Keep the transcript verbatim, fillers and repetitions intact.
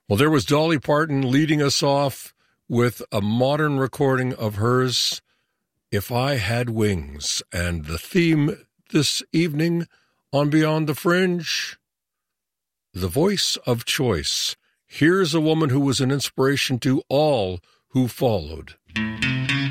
Well, there was Dolly Parton leading us off with a modern recording of hers, If I Had Wings. And the theme this evening on Beyond the Fringe, the voice of choice. Here's a woman who was an inspiration to all who followed.